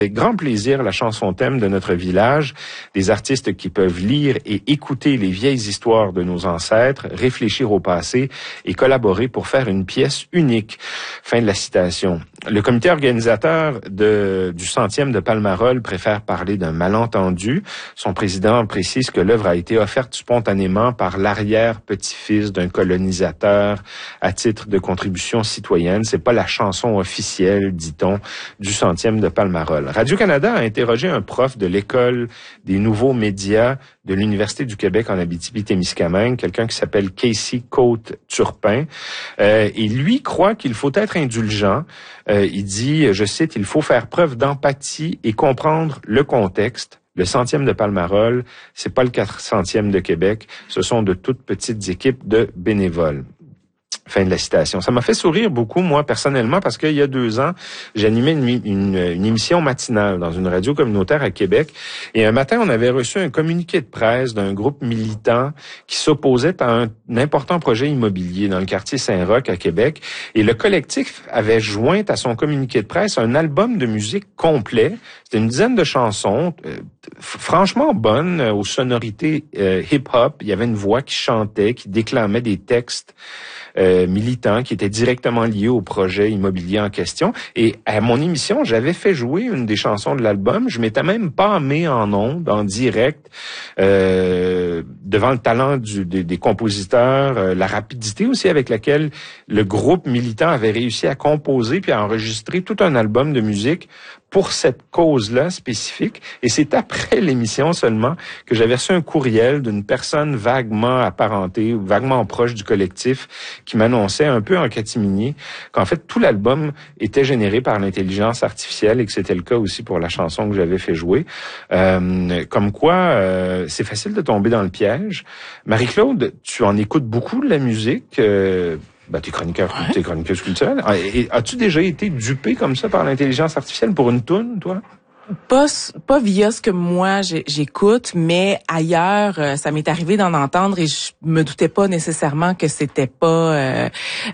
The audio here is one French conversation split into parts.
Avec grand plaisir, la chanson thème de notre village, des artistes qui peuvent lire et écouter les vieilles histoires de nos ancêtres, réfléchir au passé et collaborer pour faire une pièce unique. Fin de la citation. Le comité organisateur du 100e de Palmarol préfère parler d'un malentendu. Son président précise que l'œuvre a été offerte spontanément par l'arrière-petit-fils d'un colonisateur à titre de contribution citoyenne. C'est pas la chanson officielle, dit-on, du 100e de Palmarol. Radio-Canada a interrogé un prof de l'École des nouveaux médias de l'Université du Québec en Abitibi-Témiscamingue, quelqu'un qui s'appelle Casey Côte-Turpin. Et lui croit qu'il faut être indulgent. Il dit, je cite, « Il faut faire preuve d'empathie et comprendre le contexte. Le 100e de Palmarol, c'est pas le 400e de Québec. Ce sont de toutes petites équipes de bénévoles. » Fin de la citation. Ça m'a fait sourire beaucoup, moi, personnellement, parce qu'il y a 2 ans, j'animais une émission matinale dans une radio communautaire à Québec. Et un matin, on avait reçu un communiqué de presse d'un groupe militant qui s'opposait à un important projet immobilier dans le quartier Saint-Roch à Québec. Et le collectif avait joint à son communiqué de presse un album de musique complet. C'était une dizaine de chansons, franchement bonnes, aux sonorités hip-hop. Il y avait une voix qui chantait, qui déclamait des textes militants qui étaient directement liés au projet immobilier en question. Et à mon émission, j'avais fait jouer une des chansons de l'album. Je m'étais même pas mis en ondes, en direct, devant le talent des compositeurs, la rapidité aussi avec laquelle le groupe militant avait réussi à composer puis à enregistrer tout un album de musique pour cette cause-là spécifique. Et c'est après l'émission seulement que j'avais reçu un courriel d'une personne vaguement apparentée ou vaguement proche du collectif qui m'annonçait un peu en catimini qu'en fait tout l'album était généré par l'intelligence artificielle et que c'était le cas aussi pour la chanson que j'avais fait jouer. Comme quoi, c'est facile de tomber dans le piège. Marie-Claude, tu en écoutes beaucoup de la musique. T'es chroniqueuse culturelle. Et as-tu déjà été dupé comme ça par l'intelligence artificielle pour une toune, toi? Pas via ce que moi j'écoute, mais ailleurs, ça m'est arrivé d'en entendre et je me doutais pas nécessairement que c'était pas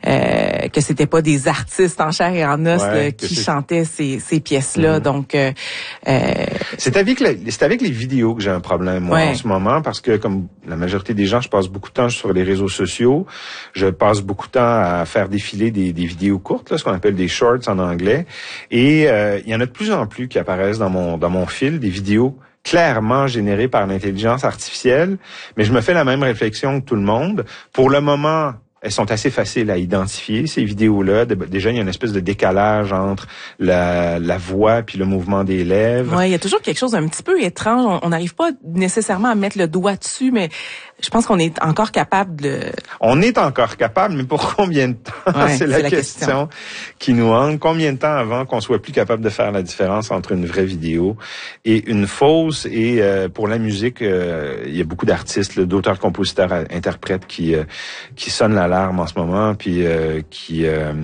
des artistes en chair et en os qui chantaient ces pièces-là. Donc c'est avec les vidéos que j'ai un problème moi en ce moment, parce que comme la majorité des gens, je passe beaucoup de temps sur les réseaux sociaux, je passe beaucoup de temps à faire défiler des vidéos courtes, là, ce qu'on appelle des shorts en anglais, et il y en a de plus en plus qui apparaissent dans mon fil, des vidéos clairement générées par l'intelligence artificielle, mais je me fais la même réflexion que tout le monde. Pour le moment, elles sont assez faciles à identifier, ces vidéos-là. Déjà, il y a une espèce de décalage entre la voix puis le mouvement des lèvres. Ouais, il y a toujours quelque chose d'un petit peu étrange. On n'arrive pas nécessairement à mettre le doigt dessus, mais je pense qu'on est encore capable de... On est encore capable, mais pour combien de temps? C'est la question qui nous hante. Combien de temps avant qu'on soit plus capable de faire la différence entre une vraie vidéo et une fausse? Et pour la musique, il y a beaucoup d'artistes, d'auteurs, compositeurs, interprètes qui sonnent l'alarme en ce moment, puis qui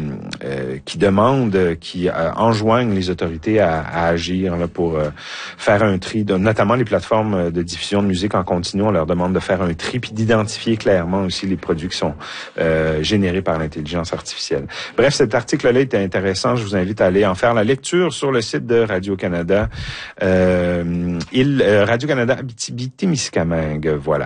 demandent, qui enjoignent les autorités à agir là, pour faire un tri, notamment les plateformes de diffusion de musique en continu. On leur demande de faire un tri puis d'identifier clairement aussi les produits qui sont générés par l'intelligence artificielle. Bref, cet article-là était intéressant. Je vous invite à aller en faire la lecture sur le site de Radio-Canada. Radio-Canada Abitibi-Témiscamingue. Voilà.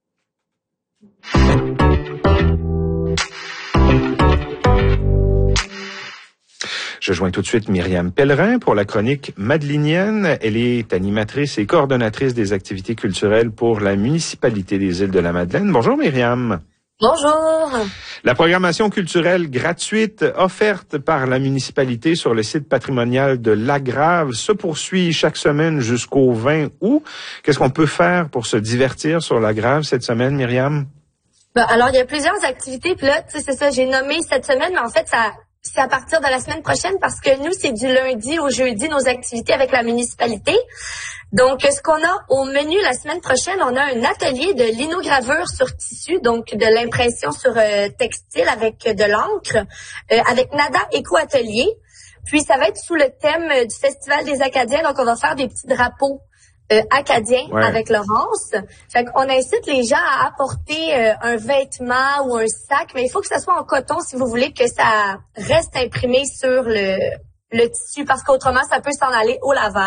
Je joins tout de suite Myriam Pellerin pour la chronique madelinienne. Elle est animatrice et coordonnatrice des activités culturelles pour la municipalité des Îles-de-la-Madeleine. Bonjour Myriam. Bonjour. La programmation culturelle gratuite offerte par la municipalité sur le site patrimonial de Lagrave se poursuit chaque semaine jusqu'au 20 août. Qu'est-ce qu'on peut faire pour se divertir sur Lagrave cette semaine, Myriam? Alors, il y a plusieurs activités. Puis là, c'est ça, j'ai nommé cette semaine, mais en fait, c'est à partir de la semaine prochaine parce que nous, c'est du lundi au jeudi, nos activités avec la municipalité. Donc, ce qu'on a au menu la semaine prochaine, on a un atelier de linogravure sur tissu, donc de l'impression sur textile avec de l'encre, avec Nada Éco-Atelier. Puis, ça va être sous le thème du Festival des Acadiens. Donc, on va faire des petits drapeaux acadien avec Laurence. Fait qu'on incite les gens à apporter un vêtement ou un sac, mais il faut que ça soit en coton si vous voulez que ça reste imprimé sur le tissu, parce qu'autrement, ça peut s'en aller au lavage.